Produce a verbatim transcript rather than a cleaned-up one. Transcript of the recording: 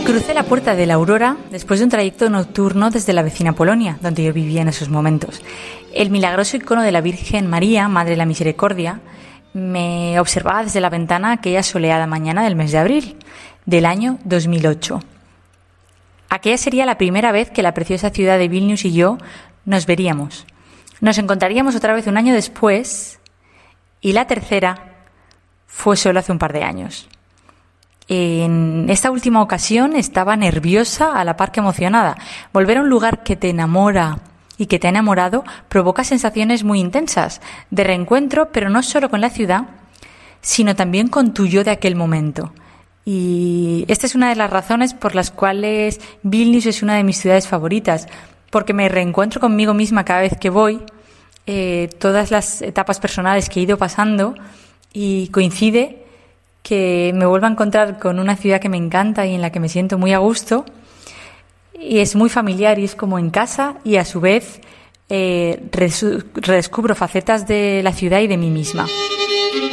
Crucé la Puerta de la Aurora después de un trayecto nocturno desde la vecina Polonia, donde yo vivía en esos momentos. El milagroso icono de la Virgen María, Madre de la Misericordia, me observaba desde la ventana aquella soleada mañana del mes de abril del año dos mil ocho. Aquella sería la primera vez que la preciosa ciudad de Vilnius y yo nos veríamos. Nos encontraríamos otra vez un año después y la tercera fue solo hace un par de años. En esta última ocasión estaba nerviosa a la par que emocionada. Volver a un lugar que te enamora y que te ha enamorado provoca sensaciones muy intensas de reencuentro, pero no solo con la ciudad, sino también con tu yo de aquel momento. Y esta es una de las razones por las cuales Vilnius es una de mis ciudades favoritas, porque me reencuentro conmigo misma cada vez que voy, eh, todas las etapas personales que he ido pasando, y coincide que me vuelvo a encontrar con una ciudad que me encanta y en la que me siento muy a gusto, y es muy familiar y es como en casa, y a su vez eh, redescubro facetas de la ciudad y de mí misma.